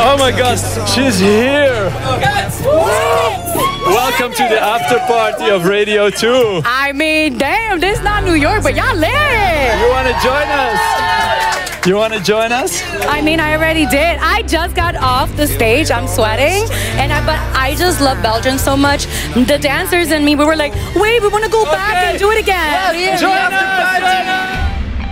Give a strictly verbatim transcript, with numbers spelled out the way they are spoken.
Oh my God, she's here. Welcome to the after party of Radio two. I mean, damn, this is not New York, but y'all lit. You want to join us? You want to join us? I mean, I already did. I just got off the stage. I'm sweating, and I, but I just love Belgium so much. The dancers and me, we were like, wait, we want to go okay. back and do it again. Yes, join us.